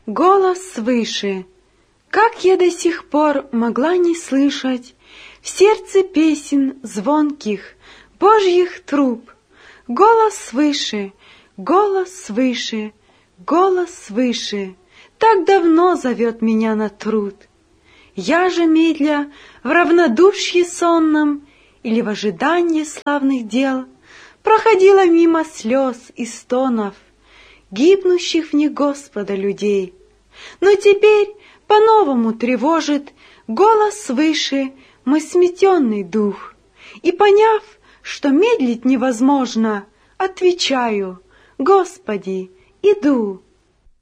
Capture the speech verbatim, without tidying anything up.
Голос свыше. Как я до сих пор могла не слышать в сердце песен звонких Божьих труб? Голос свыше, голос свыше, голос свыше так давно зовет меня на труд. Я же, медля, в равнодушье сонном или в ожидании славных дел, проходила мимо слез и стонов, гибнущих в них Господа людей. Но теперь по-новому тревожит голос свыше мой сметенный дух. И, поняв, что медлить невозможно, отвечаю: Господи, иду.